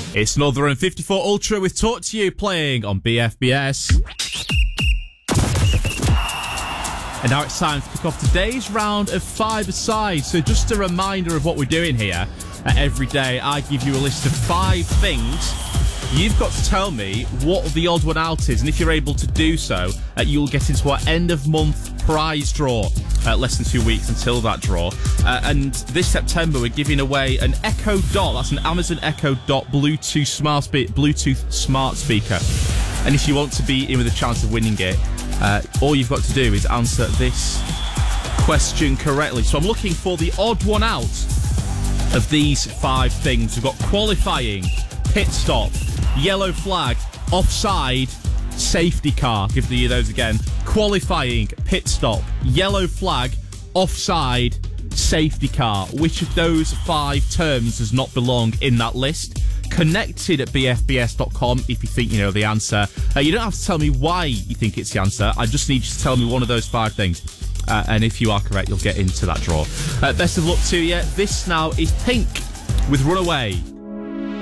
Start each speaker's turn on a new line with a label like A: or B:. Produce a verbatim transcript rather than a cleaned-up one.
A: It's Northern fifty-four Ultra with Talk to You playing on B F B S. And now it's time to kick off today's round of five-a-side. So just a reminder of what we're doing here. Uh, every day I give you a list of five things. You've got to tell me what the odd one out is, and if you're able to do so, uh, you'll get into our end-of-month prize draw. Uh, less than two weeks until that draw. Uh, and this September, we're giving away an Echo Dot. That's an Amazon Echo Dot Bluetooth smart, spe- Bluetooth smart speaker. And if you want to be in with a chance of winning it, uh, all you've got to do is answer this question correctly. So I'm looking for the odd one out of these five things. We've got qualifying, pit stop, yellow flag, offside, safety car. Give you those again. Qualifying, pit stop, yellow flag, offside, safety car. Which of those five terms does not belong in that list? Connected at b f b s dot com if you think you know the answer. Uh, you don't have to tell me why you think it's the answer. I just need you to tell me one of those five things. Uh, and if you are correct, you'll get into that draw. Uh, best of luck to you. This now is Pink with Runaway.